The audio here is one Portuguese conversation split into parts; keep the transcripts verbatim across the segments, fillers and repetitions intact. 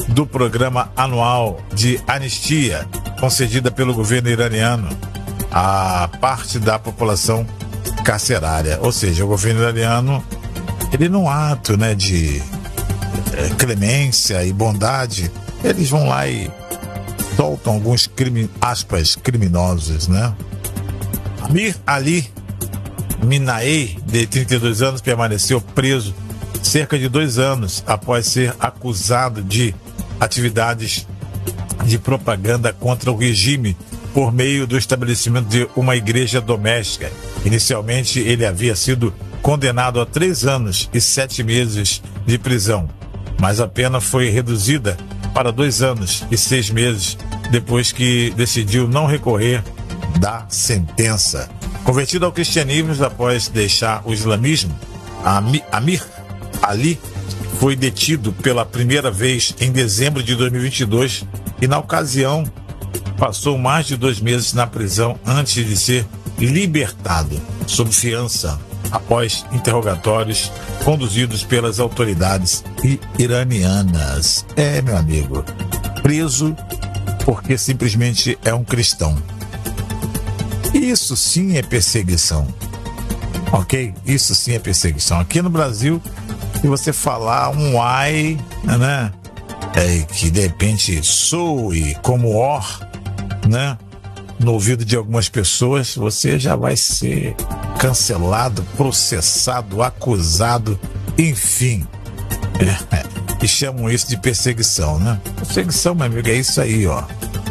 do programa anual de anistia concedida pelo governo iraniano a parte da população carcerária. Ou seja, o governo iraniano, ele num ato, né, de é, clemência e bondade, eles vão lá e soltam alguns crime, aspas, criminosos, né? Amir Ali Minaei, de trinta e dois anos, permaneceu preso cerca de dois anos após ser acusado de atividades de propaganda contra o regime por meio do estabelecimento de uma igreja doméstica. Inicialmente, ele havia sido condenado a três anos e sete meses de prisão, mas a pena foi reduzida para dois anos e seis meses depois que decidiu não recorrer da sentença. Convertido ao cristianismo após deixar o islamismo, Amir Ali foi detido pela primeira vez em dezembro de dois mil e vinte e dois e, na ocasião, passou mais de dois meses na prisão antes de ser libertado sob fiança após interrogatórios conduzidos pelas autoridades iranianas. É, meu amigo, preso porque simplesmente é um cristão. Isso sim é perseguição, ok? Isso sim é perseguição. Aqui no Brasil, se você falar um ai, né, é, que de repente soe como or, né, no ouvido de algumas pessoas, você já vai ser cancelado, processado, acusado, enfim. É, e chamam isso de perseguição, né? Perseguição, meu amigo, é isso aí, ó.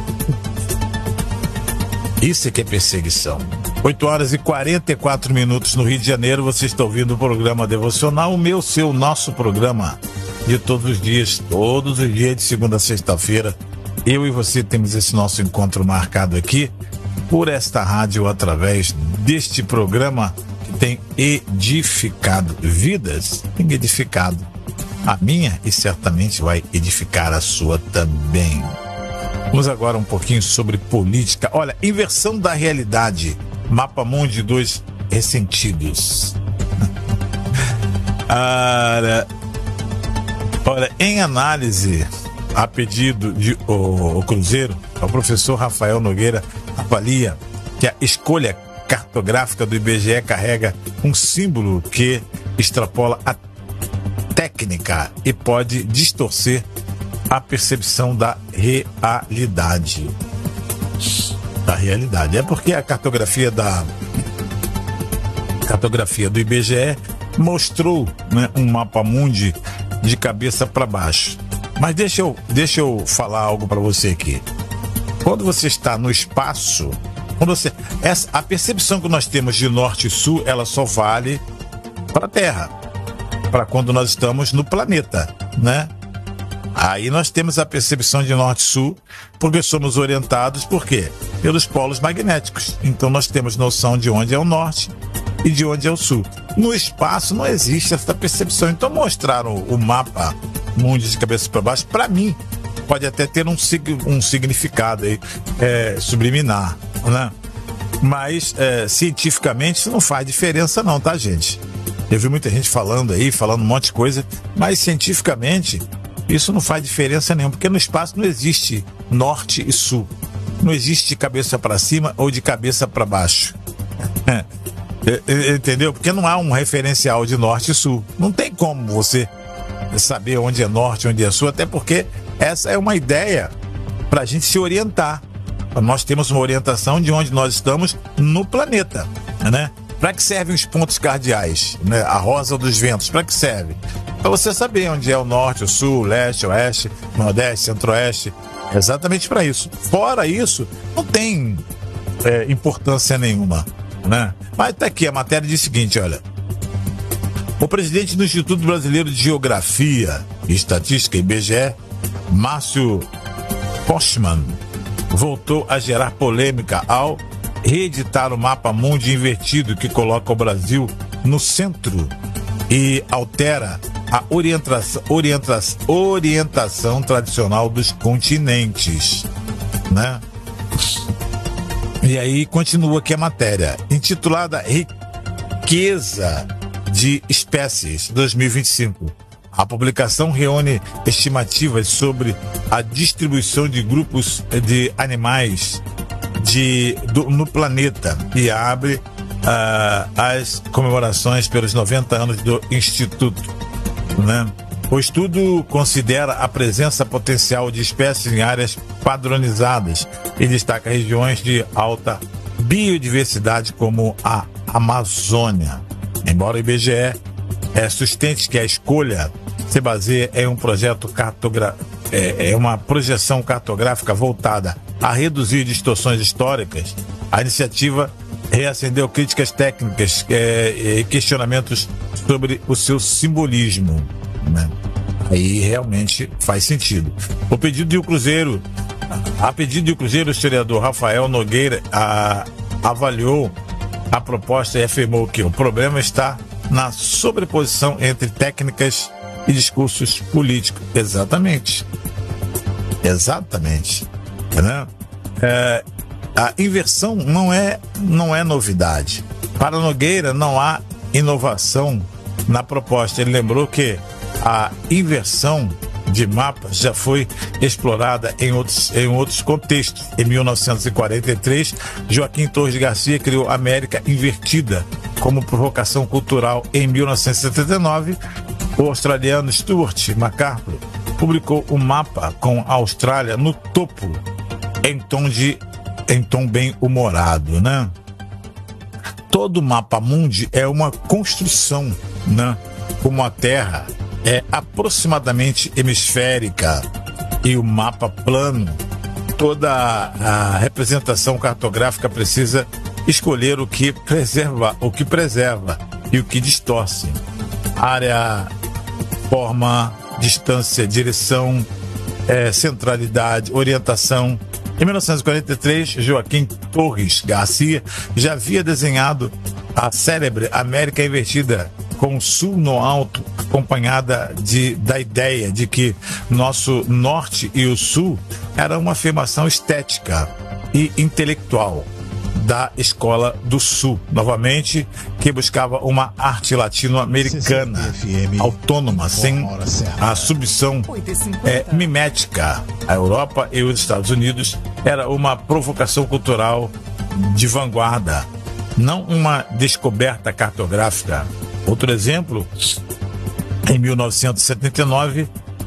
Isso é que é perseguição. oito horas e quarenta e quatro minutos no Rio de Janeiro. Você está ouvindo o programa Devocional, o meu, seu, nosso programa de todos os dias, todos os dias, de segunda a sexta-feira. Eu e você temos esse nosso encontro marcado aqui por esta rádio, através deste programa que tem edificado vidas, tem edificado a minha e certamente vai edificar a sua também. Vamos agora um pouquinho sobre política. Olha, inversão da realidade. Mapa Mundi dos ressentidos. olha, olha, em análise a pedido de o, o Cruzeiro, o professor Rafael Nogueira avalia que a escolha cartográfica do I B G E carrega um símbolo que extrapola a técnica e pode distorcer a percepção da realidade. Da realidade. É porque a cartografia da cartografia do I B G E mostrou, né, um mapa mundi de cabeça para baixo. Mas deixa eu, deixa eu falar algo para você aqui. Quando você está no espaço, quando você, essa, a percepção que nós temos de norte e sul, ela só vale para a Terra, para quando nós estamos no planeta, né? Aí nós temos a percepção de norte-sul, porque somos orientados, por quê? Pelos polos magnéticos. Então nós temos noção de onde é o norte e de onde é o sul. No espaço não existe essa percepção. Então mostraram o mapa mundo de cabeça para baixo, para mim, pode até ter um, um significado aí, é, subliminar, né? Mas é, cientificamente isso não faz diferença não, tá, gente? Eu vi muita gente falando aí, falando um monte de coisa, mas cientificamente isso não faz diferença nenhuma, porque no espaço não existe norte e sul. Não existe de cabeça para cima ou de cabeça para baixo. Entendeu? Porque não há um referencial de norte e sul. Não tem como você saber onde é norte, onde é sul, até porque essa é uma ideia para a gente se orientar. Nós temos uma orientação de onde nós estamos no planeta, né? Para que servem os pontos cardeais, né? A rosa dos ventos, para que serve? Para você saber onde é o norte, o sul, o leste, o oeste, o nordeste, centro-oeste. Exatamente para isso. Fora isso, não tem é, importância nenhuma, né? Mas tá aqui, a matéria diz o seguinte, olha. O presidente do Instituto Brasileiro de Geografia e Estatística, I B G E, Márcio Postman, voltou a gerar polêmica ao reeditar o mapa mundi invertido que coloca o Brasil no centro e altera a orientação, orientação, orientação tradicional dos continentes, né? E aí continua aqui a matéria, intitulada Riqueza de Espécies dois mil e vinte e cinco. A publicação reúne estimativas sobre a distribuição de grupos de animais de, do, no planeta e abre uh, as comemorações pelos noventa anos do Instituto, né? O estudo considera a presença potencial de espécies em áreas padronizadas e destaca regiões de alta biodiversidade como a Amazônia. Embora o I B G E é, sustente que a escolha se baseia em um projeto cartogra- é, é uma projeção cartográfica voltada a reduzir distorções históricas, a iniciativa reacendeu críticas técnicas é, e questionamentos sobre o seu simbolismo, né? Aí realmente faz sentido. O pedido de o Cruzeiro, a pedido de o Cruzeiro, o historiador Rafael Nogueira a, avaliou a proposta e afirmou que o problema está na sobreposição entre técnicas e discursos políticos. Exatamente. Exatamente. Né? É, a inversão não é, não é novidade. Para Nogueira, não há inovação na proposta. Ele lembrou que a inversão de mapas já foi explorada em outros, em outros contextos. Em mil novecentos e quarenta e três, Joaquim Torres de Garcia criou a América Invertida como provocação cultural. Em mil novecentos e setenta e nove, o australiano Stuart MacArthur publicou um mapa com a Austrália no topo, em tom, de, em tom bem humorado, né? Todo mapa mundi é uma construção, né? Como a Terra é aproximadamente hemisférica e o mapa plano, toda a representação cartográfica precisa escolher o que preserva, o que preserva e o que distorce. Área, forma, distância, direção, é, centralidade, orientação. Em mil novecentos e quarenta e três, Joaquim Torres Garcia já havia desenhado a célebre América Invertida, com o sul no alto, acompanhada de, da ideia de que nosso norte e o sul era uma afirmação estética e intelectual da Escola do Sul, novamente, que buscava uma arte latino-americana autônoma, sem a subção é, mimética. A Europa e os Estados Unidos era uma provocação cultural de vanguarda, não uma descoberta cartográfica. Outro exemplo, em mil novecentos e setenta e nove,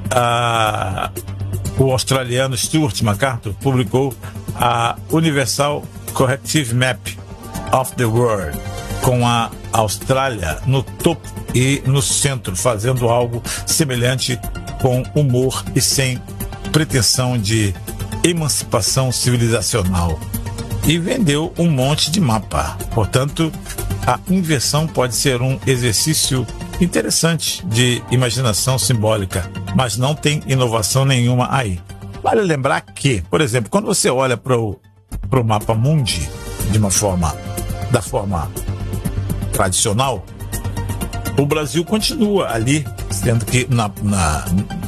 a, o australiano Stuart MacArthur publicou a Universal Corrective Map of the World, com a Austrália no topo e no centro, fazendo algo semelhante com humor e sem pretensão de emancipação civilizacional. E vendeu um monte de mapa. Portanto, a inversão pode ser um exercício interessante de imaginação simbólica, mas não tem inovação nenhuma aí. Vale lembrar que, por exemplo, quando você olha para o mapa mundi de uma forma, da forma tradicional, o Brasil continua ali, sendo que na, na,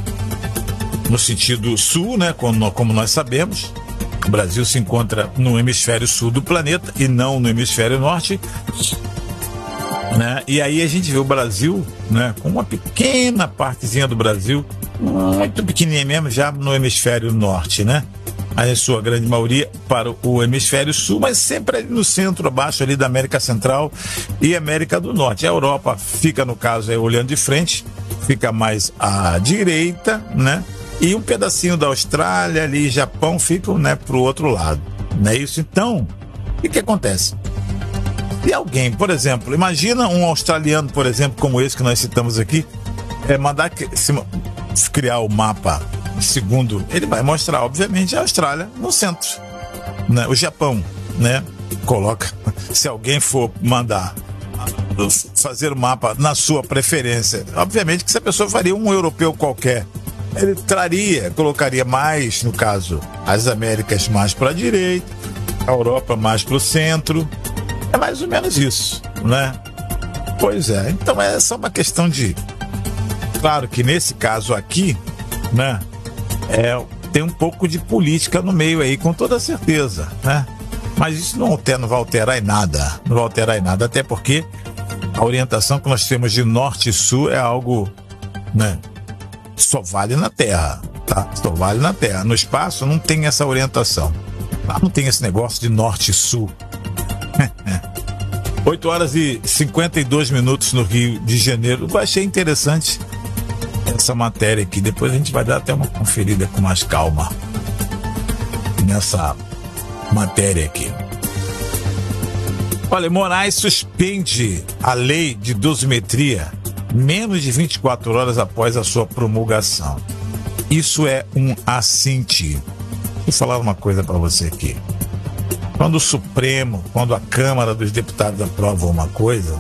no sentido sul, né, como, como nós sabemos, o Brasil se encontra no hemisfério sul do planeta e não no hemisfério norte, né? E aí a gente vê o Brasil, né, com uma pequena partezinha do Brasil, muito pequenininha mesmo, já no hemisfério norte, né? A sua grande maioria para o hemisfério sul, mas sempre ali no centro, abaixo ali da América Central e América do Norte. A Europa fica, no caso, aí, olhando de frente, fica mais à direita, né? E um pedacinho da Austrália ali, Japão, ficam, né, para o outro lado. Não é isso? Então, o que, que acontece? E alguém, por exemplo, imagina um australiano, por exemplo, como esse que nós citamos aqui, é, mandar se, criar o mapa segundo, ele vai mostrar, obviamente, a Austrália no centro, né? O Japão, né? Coloca, se alguém for mandar fazer o mapa na sua preferência, obviamente que essa pessoa faria um europeu qualquer, ele traria, colocaria mais, no caso, as Américas mais para a direita, a Europa mais para o centro. É mais ou menos isso, né? Pois é, então é só uma questão de... Claro que nesse caso aqui, né, é, tem um pouco de política no meio aí, com toda certeza, né? Mas isso não, não vai alterar em nada, não vai alterar em nada, até porque a orientação que nós temos de norte e sul é algo né? Só vale na Terra, tá? Só vale na Terra. No espaço não tem essa orientação. Lá não tem esse negócio de norte e sul. oito horas e cinquenta e dois minutos no Rio de Janeiro. Eu achei interessante essa matéria aqui. Depois a gente vai dar até uma conferida com mais calma nessa matéria aqui. Olha, Moraes suspende a lei de dosimetria menos de vinte e quatro horas após a sua promulgação. Isso é um assinte. Vou falar uma coisa para você aqui. Quando o Supremo, quando a Câmara dos Deputados aprova uma coisa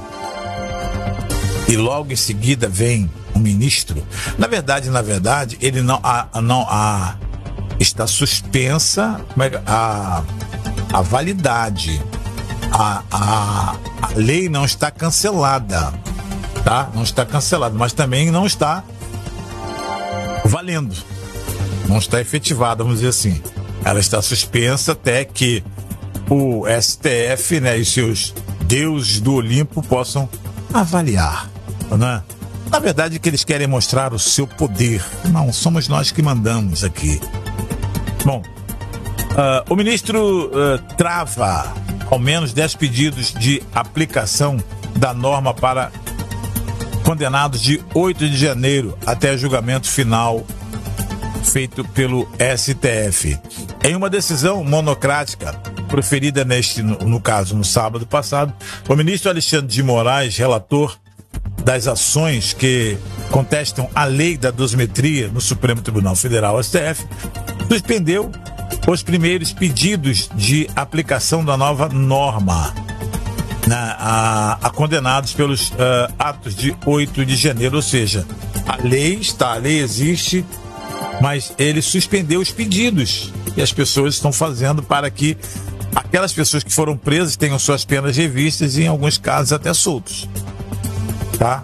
e logo em seguida vem um ministro, na verdade, na verdade, ele não, a, não a, está suspensa a, a validade. A, a, a lei não está cancelada, tá? Não está cancelada, mas também não está valendo, não está efetivada, vamos dizer assim. Ela está suspensa até que o S T F, né, e seus deuses do Olimpo possam avaliar, né? Na verdade, que eles querem mostrar o seu poder. Não, somos nós que mandamos aqui. Bom, uh, o ministro uh, trava ao menos dez pedidos de aplicação da norma para condenados de oito de janeiro até julgamento final feito pelo S T F. Em uma decisão monocrática proferida neste, no, no caso, no sábado passado, o ministro Alexandre de Moraes, relator das ações que contestam a lei da dosimetria no Supremo Tribunal Federal, S T F, suspendeu os primeiros pedidos de aplicação da nova norma, né, a, a condenados pelos uh, atos de oito de janeiro, ou seja, a lei está, a lei existe, mas ele suspendeu os pedidos que as pessoas estão fazendo para que aquelas pessoas que foram presas tenham suas penas revistas e, em alguns casos, até soltos. Tá?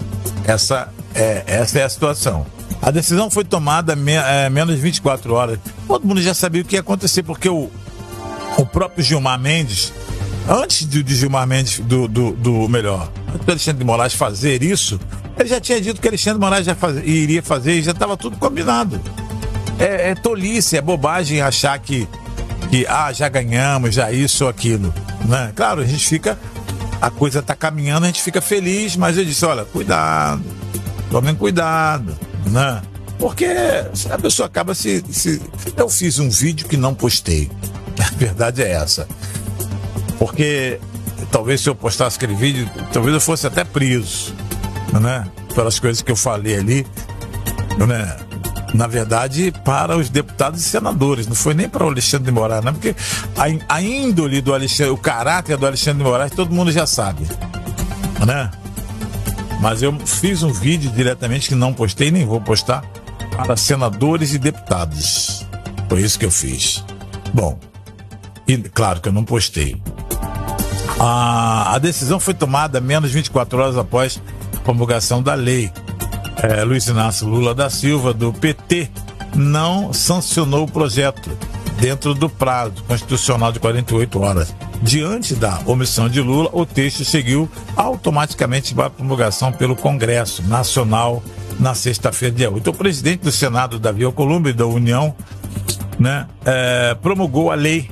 Essa é, essa é a situação. A decisão foi tomada me, é, menos de vinte e quatro horas. Todo mundo já sabia o que ia acontecer, porque o, o próprio Gilmar Mendes, antes de, de Gilmar Mendes, do, do, do melhor, antes do Alexandre de Moraes fazer isso, ele já tinha dito que Alexandre de Moraes já faz, iria fazer e já estava tudo combinado. É, é tolice, é bobagem achar que, que ah, já ganhamos, já isso ou aquilo, né? Claro, a gente fica, a coisa está caminhando, a gente fica feliz, mas eu disse, olha, cuidado, tomem cuidado, né? Porque a pessoa acaba se, se... Eu fiz um vídeo que não postei, a verdade é essa, porque talvez se eu postasse aquele vídeo, talvez eu fosse até preso, né? Pelas coisas que eu falei ali, né? Na verdade, para os deputados e senadores, não foi nem para o Alexandre de Moraes, não, porque a, a índole do Alexandre, o caráter do Alexandre de Moraes, todo mundo já sabe, né? Mas eu fiz um vídeo diretamente que não postei, nem vou postar, para senadores e deputados. Foi isso que eu fiz. Bom, e claro que eu não postei. A, a decisão foi tomada menos de vinte e quatro horas após a promulgação da lei. É, Luiz Inácio Lula da Silva, do P T, não sancionou o projeto dentro do prazo constitucional de quarenta e oito horas. Diante da omissão de Lula, o texto seguiu automaticamente para a promulgação pelo Congresso Nacional na sexta-feira, dia oito. O presidente do Senado, Davi Alcolumbre, da União, né, é, promulgou a lei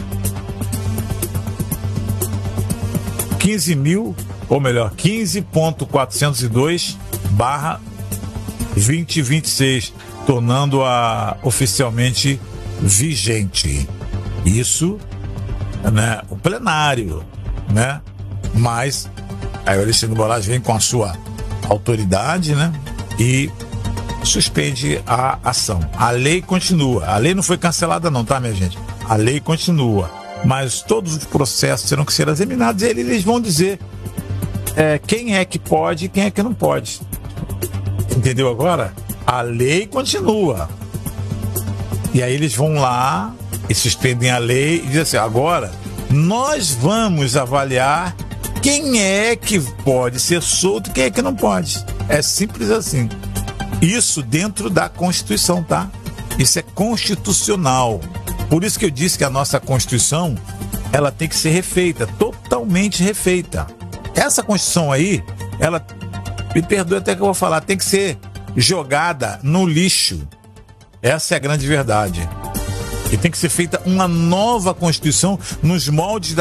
quinze mil, ou melhor, quinze ponto quatrocentos e dois barra vinte e vinte e seis, tornando-a oficialmente vigente. Isso, né, o plenário, né? Mas aí o Alexandre de Moraes vem com a sua autoridade, né? E suspende a ação. A lei continua. A lei não foi cancelada não, tá, minha gente? A lei continua. Mas todos os processos terão que ser examinados e eles vão dizer é, quem é que pode e quem é que não pode. Entendeu agora? A lei continua. E aí eles vão lá e suspendem a lei e dizem assim, agora nós vamos avaliar quem é que pode ser solto e quem é que não pode. É simples assim. Isso dentro da Constituição, tá? Isso é constitucional. Por isso que eu disse que a nossa Constituição, ela tem que ser refeita, totalmente refeita. Essa Constituição aí, ela, me perdoe até que eu vou falar, tem que ser jogada no lixo. Essa é a grande verdade. E tem que ser feita uma nova Constituição nos moldes da